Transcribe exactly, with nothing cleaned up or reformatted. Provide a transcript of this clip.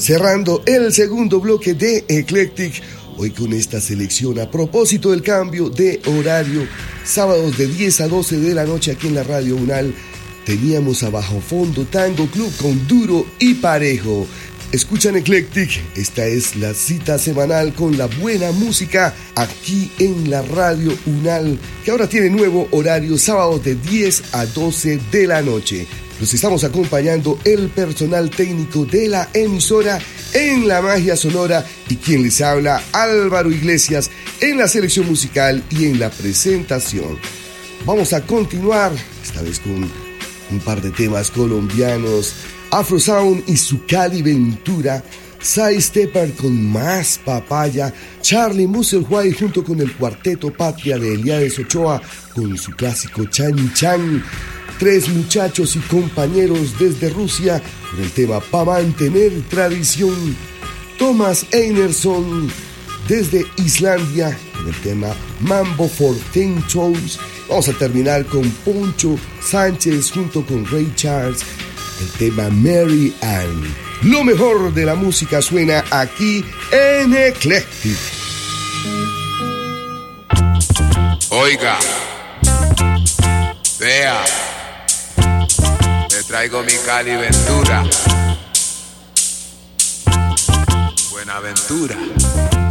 cerrando el segundo bloque de Eclectic, hoy con esta selección a propósito del cambio de horario, sábados de diez a doce de la noche aquí en la Radio Unal, teníamos a Bajo Fondo Tango Club con Duro y Parejo. Escuchan Eclectic, esta es la cita semanal con la buena música aquí en la Radio Unal, que ahora tiene nuevo horario, sábados de diez a doce de la noche. Los estamos acompañando el personal técnico de la emisora en la magia sonora y quien les habla, Álvaro Iglesias, en la selección musical y en la presentación. Vamos a continuar, esta vez con un par de temas colombianos, Afro Sound y su Cali Ventura, Side Stepper con Más Papaya, Charlie Musselwhite junto con el Cuarteto Patria de Eliades Ochoa con su clásico Chan Chan, Tres Muchachos y Compañeros desde Rusia con el tema Pa' Mantener Tradición, Thomas Einerson desde Islandia con el tema Mambo for Ten Toes. Vamos a terminar con Poncho Sánchez junto con Ray Charles, el tema Mary Ann. Lo mejor de la música suena aquí en Eclectic. Oiga, vea, le traigo mi Cali Ventura, Buenaventura.